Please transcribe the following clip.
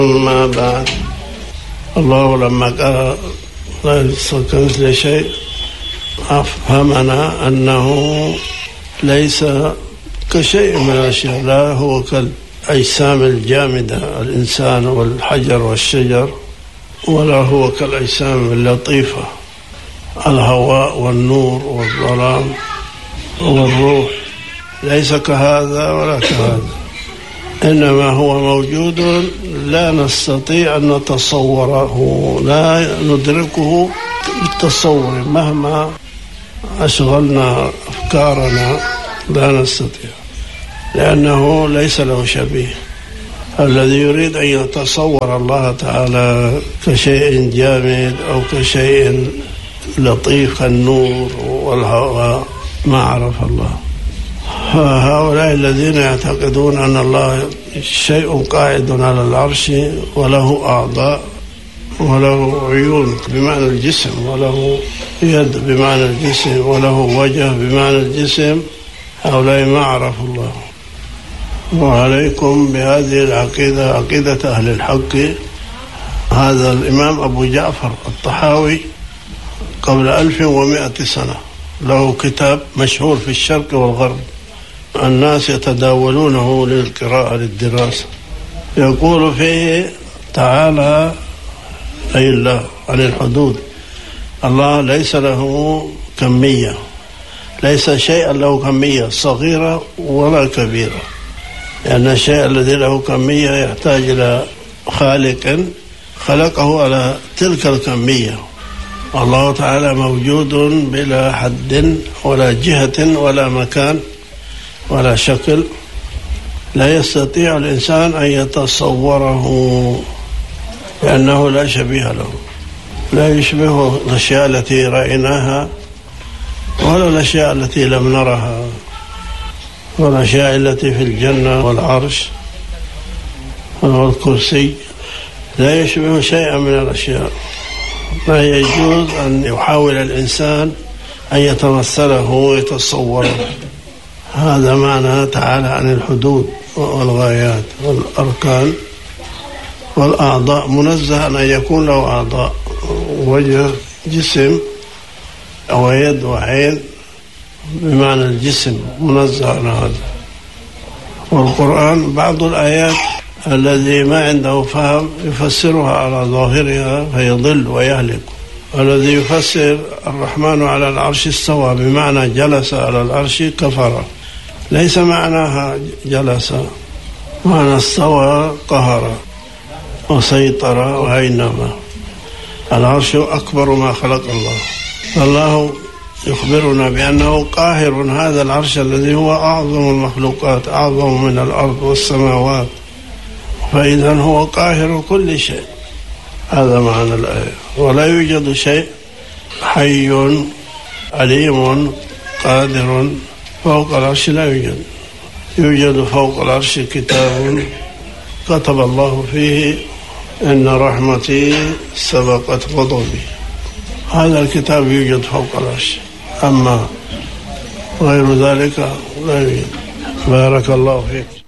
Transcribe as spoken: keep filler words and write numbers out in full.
أما بعد، الله لما قال لا يستطيع كمثله شيء أفهمنا أنه ليس كشيء من الأشياء، لا هو كالأجسام الجامدة الإنسان والحجر والشجر، ولا هو كالأجسام اللطيفة الهواء والنور والظلام والروح، ليس كهذا ولا كهذا، إنما هو موجود لا نستطيع أن نتصوره، لا ندركه بالتصور مهما أشغلنا أفكارنا، لا نستطيع، لأنه ليس له شبيه. الذي يريد أن يتصور الله تعالى كشيء جامد أو كشيء لطيف كالنور والهواء ما عرف الله. هؤلاء الذين يعتقدون أن الله شيء قاعد على العرش وله أعضاء وله عيون بمعنى الجسم، وله يد بمعنى الجسم، وله وجه بمعنى الجسم، هؤلاء ما عرفوا الله. وعليكم بهذه العقيدة، عقيدة أهل الحق. هذا الإمام أبو جعفر الطحاوي قبل ألف ومائة سنة له كتاب مشهور في الشرق والغرب، الناس يتداولونه للقراءة للدراسة، يقول فيه تعالى أي الله عن الحدود. الله ليس له كمية، ليس شيئا له كمية صغيرة ولا كبيرة، لأن الشيء الذي له كمية يحتاج إلى خالق خلقه على تلك الكمية. الله تعالى موجود بلا حد ولا جهة ولا مكان ولا شكل، لا يستطيع الإنسان أن يتصوره، لأنه لا شبيه له، لا يشبه الأشياء التي رأيناها ولا الأشياء التي لم نرها، والأشياء التي في الجنة والعرش والكرسي، لا يشبه شيئا من الأشياء. ما يجوز أن يحاول الإنسان أن يتمثله ويتصوره. هذا معنى تعالى عن الحدود والغايات والأركان والأعضاء، منزه أن يكون له أعضاء، وجه، جسم أو يد وعين بمعنى الجسم، منزه عن هذا. والقرآن بعض الآيات الذي ما عنده فهم يفسرها على ظاهرها فيضل ويهلك. الذي يفسر الرحمن على العرش استوى بمعنى جلس على العرش كفر، ليس معناها جلس، معنى استوى قهر وسيطر وهينما. العرش أكبر ما خلق الله، الله يخبرنا بأنه قاهر هذا العرش الذي هو أعظم المخلوقات، أعظم من الأرض والسماوات، فإذا هو قاهر كل شيء. هذا معنى الآية. ولا يوجد شيء حي عليم قادر فوق العرش، لا يوجد. يوجد فوق العرش كتاب كتب الله فيه إن رحمتي سبقت غضبي، هذا الكتاب يوجد فوق العرش، أما غير ذلك لا يوجد. بارك الله فيك.